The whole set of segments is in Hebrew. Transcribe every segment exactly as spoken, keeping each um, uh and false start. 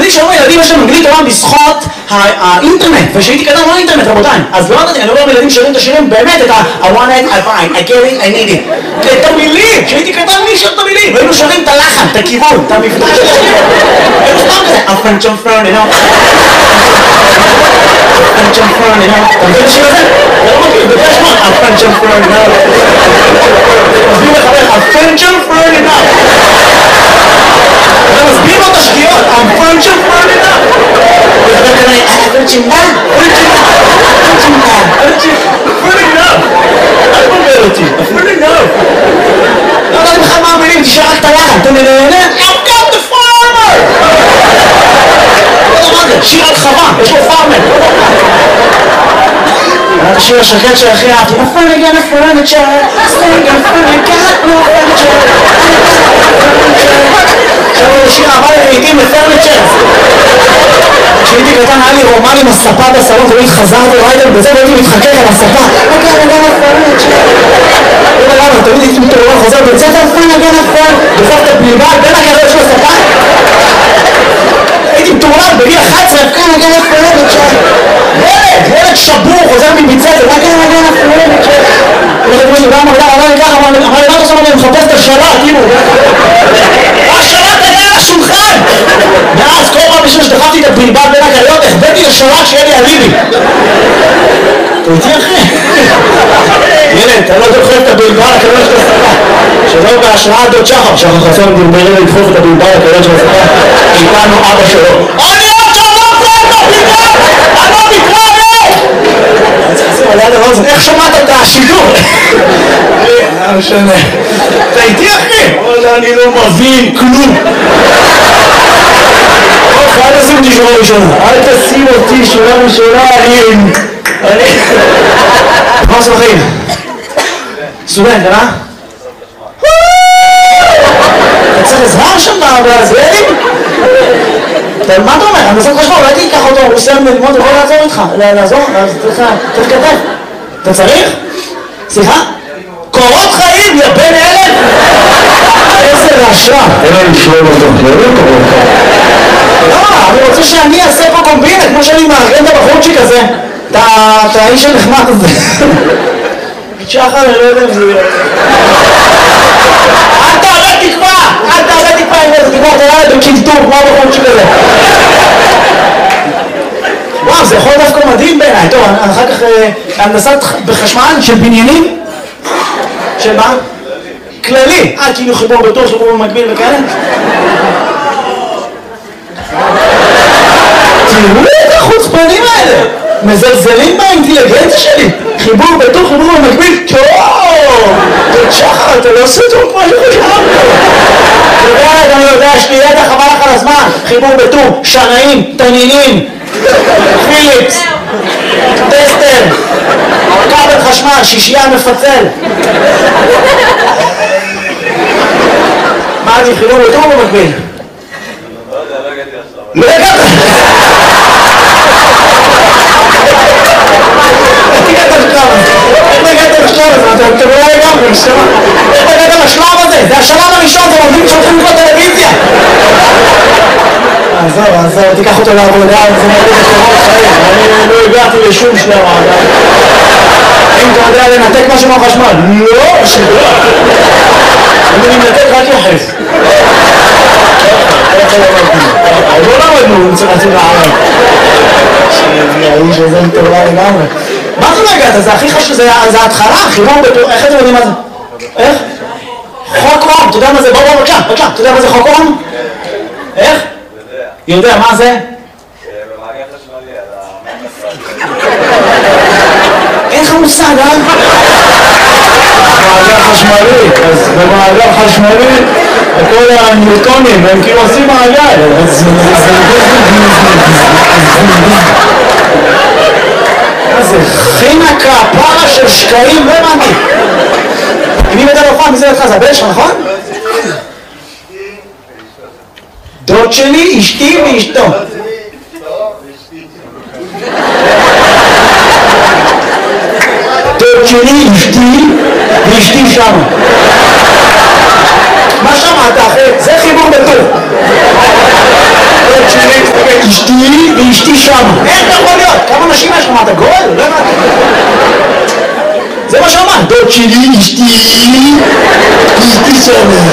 יודעים שהיום הילדים יש להם אנגלית טובה בזכות האינטרנט, ושהייתי קטן לא אינטרנט רבותיי, אז לא ידעתי, אני לא רואה ילדים שרים את השירים באמת את ה- I want it, I find, I get it, I need it, את המילים, שהייתי קטן מי שר את המילים, והיינו שרים את הלחן, את הכיוון, את המבטא של השיר, היינו סתם כזה, a French on front, you know, a French on front, you know, אתה מבין השיר הזה? זה לא מכיר, זה יש מאוד, a French on front, you know, מסביר לחבר, a French on front, you know, אתה מסביר לו את השגיאות, a French on front, you know, וחבר כזה, אה, פרצ'ינדה, פרצ'ינדה, פרצ'ינדה, פרצ'ינדה, אל תבלבל אותי, פרצ'ינדה. לא יודעת בכלל מה המילים, תשאר רק את הלחן, אתה מנהנה, I've got the farmer! לא יודע מה זה, שיר על חווה, יש לו פארמר. היה את השיר השקט שהכי אהבתי, A friend again, a furniture, stay again, a friend, I got no furniture, עכשיו הוא שיר אהבה לעיתים לפרניצ'ר. כשהייתי קטן היה לי רומן עם הספה בסלון, תמיד חזרתי לרייטל בזה והייתי מתחכך על הספה. אוקיי, אני גם הפרניצ'ר. לא יודע למה, תמיד הייתי מתעורר חוזר בית ספר, פן אגן הפרן, דופק את הבלבל בין הגדול של הספה. הייתי מתעורר בגיל אחת עשרה, פן אגן הפרניצ'ר. ילד, ילד שבור, חוזר מבית ספר, אגן אגן הפרניצ'ר. הולכת לי, אמר לי, אמר לי ככה, אמר לי, אמר לי, למה עכשיו אני מחפש את השלט, כאילו. השלט היה על השולחן! ואז כל פעם בשביל שדחפתי את הבלבל בין הגליות, החבאתי לשלט שיהיה לי אליבי. אתה איתי אחי? ילד, אתה לא דוחף את הבלבל לקליות של הספה. שלא בהשראה דוד שחר, שחר חסון דרברי לדחוף את הבלבל לקליות של הספה. איתנו אבא שלו. אני עוד שלום פה את הבלבל! אני לא מתראה! אני צריך לשים עליה לרוזן, איך שמעת את השידור? לא משנה. אתה איתי אחי? וואלה, אני לא מבין כלום. אל תשים אותי שורה ראשונה. אל תשים אותי שורה ראשונה, אני... אני... מה עושה בחיים? סטודנט, אה? אתה צריך עזרה שם בהסברים? מה אתה אומר? אני מנסה חשבון, אולי תיקח אותו, הוא סיים ללמוד, הוא יכול לעזור איתך. לעזור? צריך כתב. אתה צריך? סליחה? קורות חיים, יא בן אלף! איזה רשע! אין לי לשלום אותו, לא לא קורות חיים. לא, אני רוצה שאני אעשה פה קומבינה, כמו שאני מארגן את הבחורצ'יק הזה. את האיש הנחמד הזה. שחר, אני לא יודע אם זה... אל תעלה תקווה! אל תעלה תקווה עם איזה תקווה, אתה יאללה בקינטור, כמו הבחורצ'יק הזה. וואו, זה יכול דווקא מדהים בעיניי. טוב, אחר כך הנדסת בחשמל של בניינים. של מה? כללי. אה, כאילו חיבור בטוח, חיבור במקביל וכאלה? תראו את החוצפנים האלה! מזלזלים באינטליגנציה שלי! חיבור בטוח, חיבור במקביל, טוב! תודה שחר, אתה לא עושה טוב כמו שחשבתי! אתה יודע, אני יודע, יש לי ידע חבל לך על הזמן! חיבור בטוח, שנאים, תנינים, פיליפס, טסטר, כבל חשמל, שישייה מפצל. מה זה חיבור בטוח במקביל? לא הגעת! איך הגעת לשלב הזה? איך הגעת לשלב הזה? אתה לא לגמרי, נשמע. איך הגעת לשלב הזה? זה השלב הראשון, זה מוביל שהולכים לראות טלוויזיה. עזוב, עזוב, תיקח אותו לעבודה, זה מוביל לקורות חיים. אני לא הגעתי לשום שלב עדיין. אם אתה יודע לנתק משהו מהחשמל? לא, שגרה. אם אני מנתק רק יחס. עוד לא למדנו, אני צריך להציג לערב. האיש הזה מטורף לגמרי. מה זה לא הגעת? זה הכי חשוב, זה ההתחלה, חיבור בטוח, איך אתם יודעים מה זה? איך? חוק אום, אתה יודע מה זה? בוא בוא בבקשה, בבקשה, אתה יודע מה זה חוק אום? איך? יודע, מה זה? במעגל חשמלי, על אין לך מושג, אה? במעגל חשמלי, אז במעגל חשמלי כל הניוטונים הם כאילו עושים מעגל, אז זה חינקה, פרה של שקעים, לא הבנתי. אני מדבר בפעם, מי זה לך? זה הבן שלך, נכון? דוד שלי, אשתי ואשתו. דוד שלי, אשתי ואשתי שם. מה שמעת אחרי? זה חיבור בטוח. דוד שלי אשתי ואשתי שמה. איך אתה יכול להיות? כמה נשים יש לך? מה, אתה גואל? לא הבנתי. זה מה שאמר. דוד שלי, אשתי, אשתי שמה.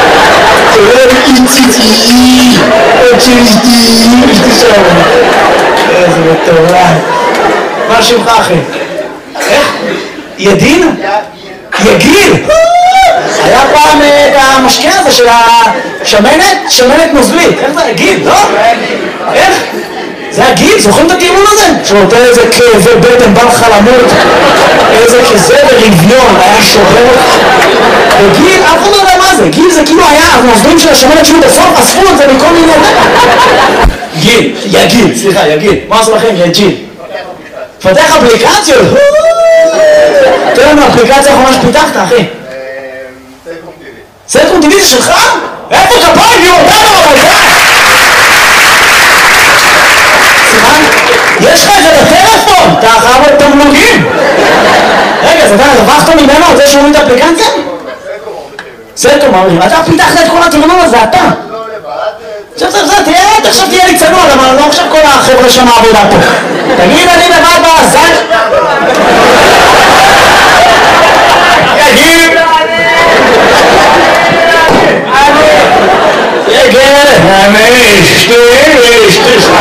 איציצי, דוד שלי, אשתי, אשתי שמה. איזה מטורף. מה שמך אחי? איך? ידין? יגיל! היה פעם את המשקה הזה של השמנת, שמנת נוזלית. איך זה? גיל, לא? איך? זה הגיל? זוכרים את הטיעון הזה? שנותן איזה כאבי בטן, בא לך למות, איזה כזה ורביון, היה שובר. וגיל, אף אחד לא יודע מה זה. גיל זה כאילו היה הנוזלים של השמנת שהוא בסוף, אספו את זה מכל מיני... גיל, יגיל, סליחה, יגיל. מה עושה לכם? יגיל. פתח אפליקציות. תראה לנו אפליקציה האחרונה שפיתחת, אחי. סלקום טיווי זה שלך? איפה כפיים? היא אותנו בבית! סליחה? יש לך את זה בטלפון! אתה חייב עוד תמלוגים! רגע, אז אתה רווחת ממנו על זה שהוא את האפליקציה? סלקום אומרים, אתה פיתחת את כל התרנון הזה, אתה! עכשיו זה, זה, תראה, עכשיו תהיה לי צנוע, למה לא עכשיו כל החבר'ה שם העבודה פה. תגיד, אני לבד בעזר? יגיד! יגל! אני אשתי ואשתי שם.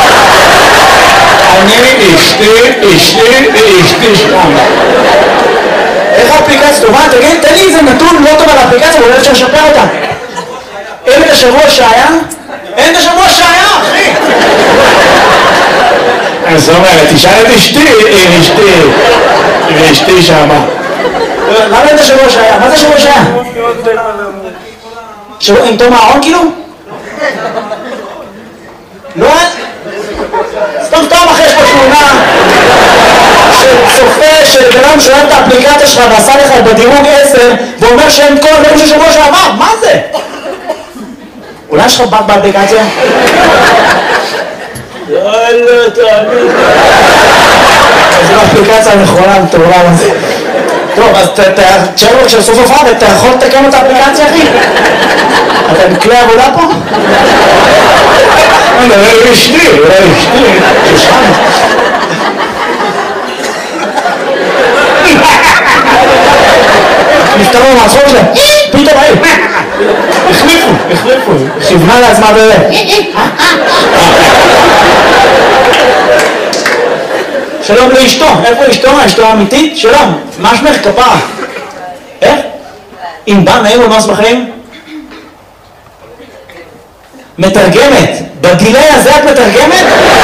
אני אשתי, אשתי ואשתי שם. איך האפליקציה טובה? תגיד, תן לי איזה נתון לא טוב על האפליקציה, ואולי אפשר לשפר אותה. אין את השבוע שהיה? אין את השבוע שהיה, אחי! זאת אומרת, תשאל את אשתי, אם אשתי, ואשתי שמה. למה אין את השבוע שהיה? מה זה השבוע שהיה? שבוע עם תום הארון כאילו? לא אין? סתם תום אחרי יש פה תמונה של צופה של גלם שאוהב את האפליקציה שלך ועשה לך בדירוג עשר ואומר שאין כל הדברים של שבוע שעבר, מה זה? אולי יש לך בת באפליקציה? יאללה, תאמין. זו האפליקציה הנכונה, מטורלה לזה. טוב, אז תשאר לו כשסוף הופעה ואתה יכול לתקן את האפליקציה, אחי? אתה בכלי עבודה פה? אולי אשתי, אולי אשתי. שושן. נפתרו מהצחוק שלהם. פתאום היו. החליפו, החליפו. כיוונה לעצמה באמת. שלום לאשתו, איפה אשתו? אשתו האמיתית? שלום, מה שמך כפרה? איך? אם בא נעים ומס בחיים? מתרגמת, בדילי הזה את מתרגמת?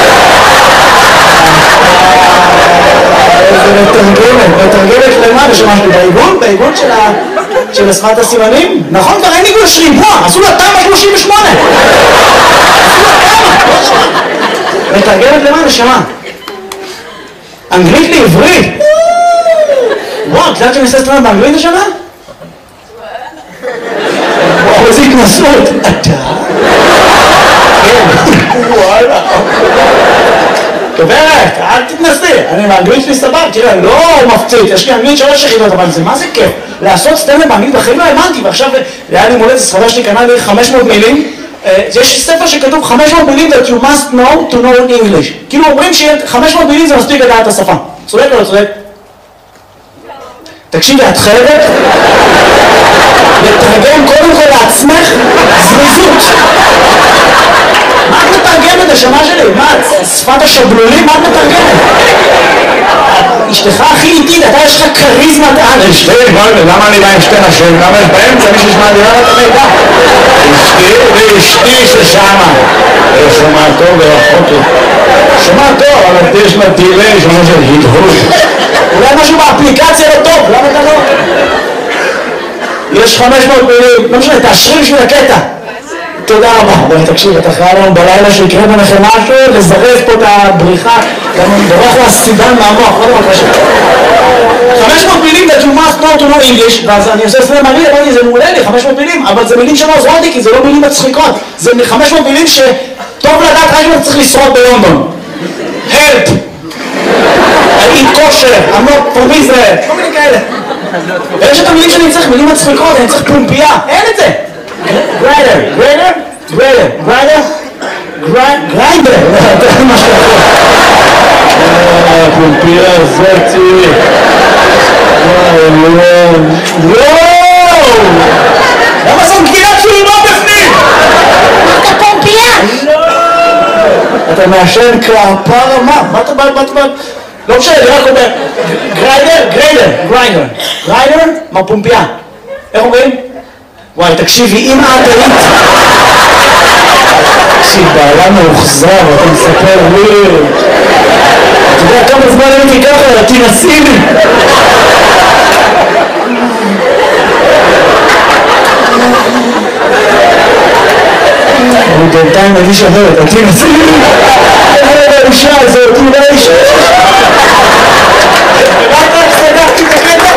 איזה מתרגמת, מתרגמת למה? בשמה שלי בעיגון? בעיגון של השפת הסימנים? נכון, כבר אין עיגון שריבוע, עשו לה תמ"א שלושים ושמונה. עשו לה תמ"א. מתרגמת למה? נשמה. אנגלית לעברית. וואו, את יודעת שאני עושה סטרנד באנגלית השנה? וואו, איזה התנסות. אתה? וואלה. גברת, אל תתנסי. אני באנגלית שלי סבב, תראה, לא מפציץ. יש לי אנגלית שלוש יחידות, אבל זה מה זה כיף? לעשות סטנדאפ באנגלית בחיים לא האמנתי, ועכשיו היה לי מולדת ספרה שלי, קנה לי חמש מאות מילים. יש ספר שכתוב חמש מאות מילים that you must know to know English. כאילו אומרים ש-חמש מאות מילים זה מספיק לדעת את השפה. צודק או לא צודק? תקשיבי, את חייבת לתרגם קודם כל לעצמך זריזות. מה את מתרגמת השמה שלי? מה, שפת השבלולים? מה את מתרגמת? אשתך הכי איטית, אתה יש לך כריזמת על. אשתי, למה אני בא עם שתי נשים? למה יש באמצע מישהו שמעדירה את המידע? אשתי ואשתי ששמה. שומע טוב ורחוק לי. שומע טוב, אבל יש לה דילי, שומע של הדהוד. אולי משהו באפליקציה לא טוב, למה אתה לא? יש חמש מאות מילים, לא משנה, תאשרי בשביל הקטע. תודה רבה. בואי תקשיב, אתה חייב לנו בלילה שיקרה ביניכם משהו, לזרז פה את הבריחה, גם בורח לו הסידן מהמוח, לא דבר קשה. חמש מאות מילים that you must know to know English, ואז אני עושה סלם מעניין, אמרתי, זה מעולה לי, חמש מאות מילים, אבל זה מילים שלא עוזרות לי, כי זה לא מילים מצחיקות. זה חמש מאות מילים שטוב לדעת רק אם אתה צריך לשרוד בלונדון. Help! I eat kosher, I'm not from Israel, כל מיני כאלה. ויש את המילים שאני צריך, מילים מצחיקות, אני צריך פומפייה, אין את זה. Greater, greater, greater, greater, גריינדר. הפומפייה הזאתי. וואו! למה זו מגילה כשהוא לא בפנים? אתה פומפייה! אתה מעשן כפרה מה? מה אתה בא? מה אתה בא? לא משנה, אני רק אומר, גריינדר, גריינדר, גריינדר, גריינדר, מה פומפייה? איך אומרים? וואי, תקשיבי, אם את היית... תקשיב, בעלה מאוחזר, אתה מספר לי... אתה יודע כמה זמן הייתי ככה, תנסי לי! אני בינתיים מגיש אחרת, תנסי לי! איזה האישה הזאת, אולי האישה... רק רק סגרתי את הקטע?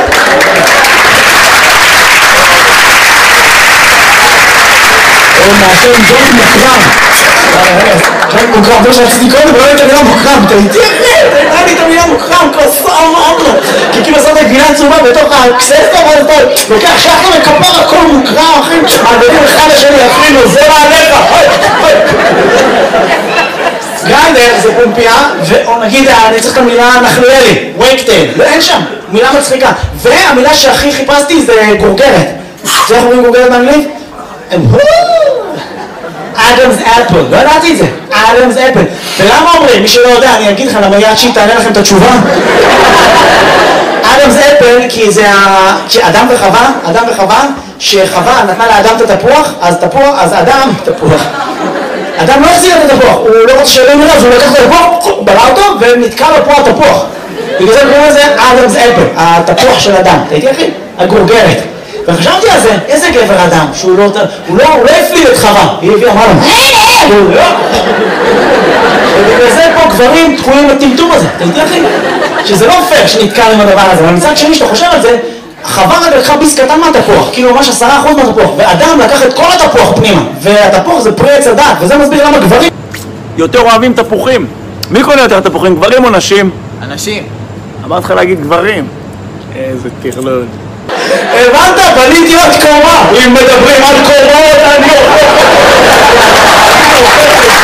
הוא מעשן ג'וינט מוקרם. ג'וינט מוקרם, זה שרציתי קודם, ולא הייתה מילה מוקרם. אתה איתי אחרי, אתה הייתה לי את המילה מוקרם, כוסה אמרנו. כי כאילו עשית את גבינה צהובה בתוך הקססטה, ואז אתה לוקח שחר וכפר, הכל מוקרם, אחי. מעגלים אחד לשני, אפילו, זה לא עליך. גריינדר זה פומפייה, או נגיד, אני צריך את המילה נחלואלי, וייקטייל, אין שם, מילה מצחיקה. והמילה שהכי חיפשתי זה גורגרת. זה איך אומרים גורגרת באנגלית? אדמס אפל, לא ידעתי את זה, אדמס אפל. ולמה אומרים? מי שלא יודע, אני אגיד לך, למה יד שיט תענה לכם את התשובה? אדמס אפל, כי זה אדם וחווה, אדם וחווה, שחווה נתנה לאדם את התפוח, אז תפוח, אז אדם, תפוח. אדם לא החזיר את התפוח, הוא לא רוצה שאלה מראה, אז הוא לקח את התפוח, בלע אותו, ונתקע לו פה התפוח. בגלל זה קוראים לזה אדמס אפל, התפוח של אדם. אתה הייתי אחי? הגורגרת. וחשבתי על זה, איזה גבר אדם, שהוא לא, הוא לא, הוא לא הפליל את חווה, היא הביאה, אמרה לו, הוא לא. ובגלל זה פה גברים תקועים לטמטום הזה, אתה יודע אחי? שזה לא פייר שנתקע עם הדבר הזה, אבל מצד שני שאתה חושב על זה, חווה רק לקחה ביס קטן מהתפוח, כאילו ממש עשרה אחוז מהתפוח, ואדם לקח את כל התפוח פנימה, והתפוח זה פרי עץ הדעת, וזה מסביר למה גברים יותר אוהבים תפוחים. מי קונה יותר תפוחים, גברים או נשים? אנשים. אמרתי לך להגיד גברים. איזה טרלול. הבנת? בניתי עוד קומה. אם מדברים על קומות, אני אוכל